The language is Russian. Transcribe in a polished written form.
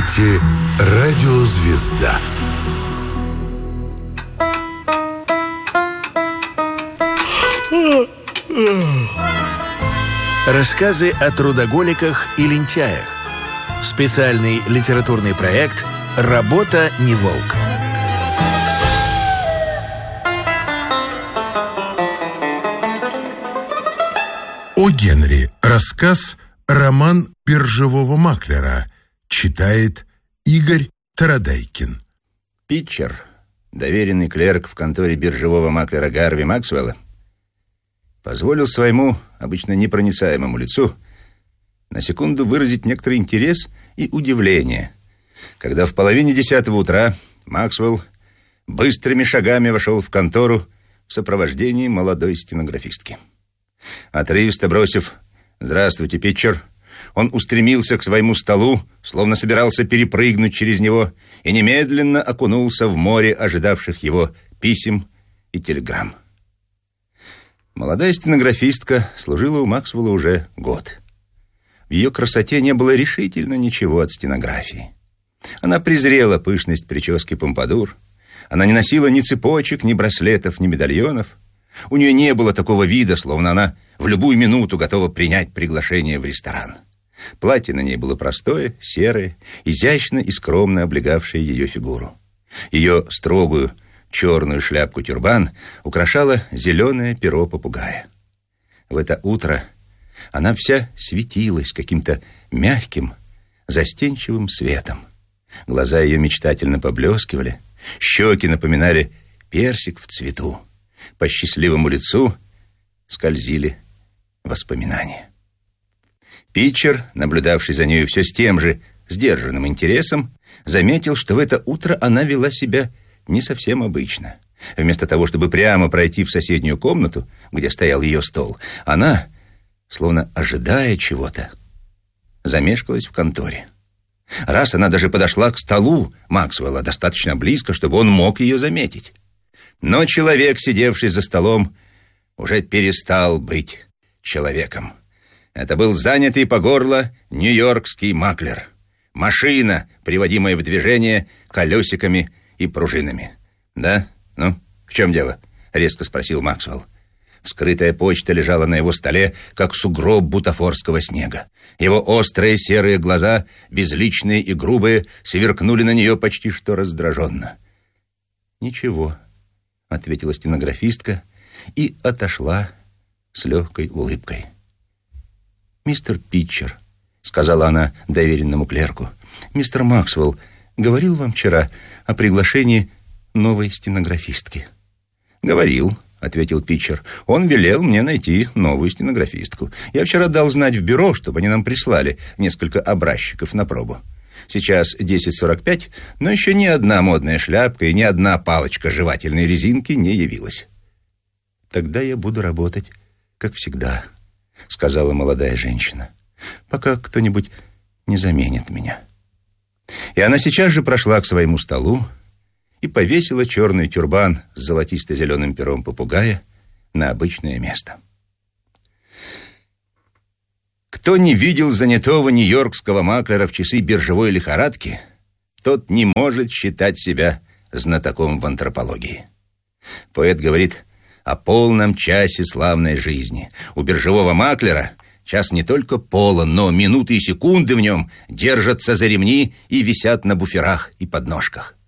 слушаете «Радио Звезда». Рассказы о трудоголиках и лентяях. Специальный литературный проект «Работа не волк». О Генри. Рассказ «Роман биржевого маклера». Читает Игорь Тарадайкин. Питчер, доверенный клерк в конторе биржевого маклера Гарви Максвелла, позволил своему обычно непроницаемому лицу на секунду выразить некоторый интерес и удивление, когда в 9:30 утра Максвелл быстрыми шагами вошел в контору в сопровождении молодой стенографистки. Отрывисто бросив «Здравствуйте, Питчер», он устремился к своему столу, словно собирался перепрыгнуть через него, и немедленно окунулся в море ожидавших его писем и телеграмм. Молодая стенографистка служила у Максвелла уже год. В ее красоте не было решительно ничего от стенографии. Она презрела пышность прически помпадур. Она не носила ни цепочек, ни браслетов, ни медальонов. У нее не было такого вида, словно она в любую минуту готова принять приглашение в ресторан. Платье на ней было простое, серое, изящно и скромно облегавшее ее фигуру. Ее строгую черную шляпку-тюрбан украшало зеленое перо попугая. В это утро она вся светилась каким-то мягким, застенчивым светом. Глаза ее мечтательно поблескивали, щеки напоминали персик в цвету. По счастливому лицу скользили воспоминания. Питчер, наблюдавший за нею все с тем же сдержанным интересом, заметил, что в это утро она вела себя не совсем обычно. Вместо того, чтобы прямо пройти в соседнюю комнату, где стоял ее стол, она, словно ожидая чего-то, замешкалась в конторе. Раз она даже подошла к столу Максвелла достаточно близко, чтобы он мог ее заметить. Но человек, сидевший за столом, уже перестал быть человеком. Это был занятый по горло нью-йоркский маклер. Машина, приводимая в движение колесиками и пружинами. «Да? Ну, в чем дело?» — резко спросил Максвелл. Вскрытая почта лежала на его столе, как сугроб бутафорского снега. Его острые серые глаза, безличные и грубые, сверкнули на нее почти что раздраженно. «Ничего», — ответила стенографистка и отошла с легкой улыбкой. «Мистер Питчер», — сказала она доверенному клерку, — «мистер Максвелл говорил вам вчера о приглашении новой стенографистки?» «Говорил», — ответил Питчер. «Он велел мне найти новую стенографистку. Я вчера дал знать в бюро, чтобы они нам прислали несколько образчиков на пробу. Сейчас 10:45, но еще ни одна модная шляпка и ни одна палочка жевательной резинки не явилась». «Тогда я буду работать, как всегда», — сказала молодая женщина, «пока кто-нибудь не заменит меня». И она сейчас же прошла к своему столу и повесила черный тюрбан с золотисто-зеленым пером попугая на обычное место. Кто не видел занятого нью-йоркского маклера в часы биржевой лихорадки, тот не может считать себя знатоком в антропологии. Поэт говорит о полном часе славной жизни. У биржевого маклера час не только полон, но минуты и секунды в нем держатся за ремни и висят на буферах и подножках.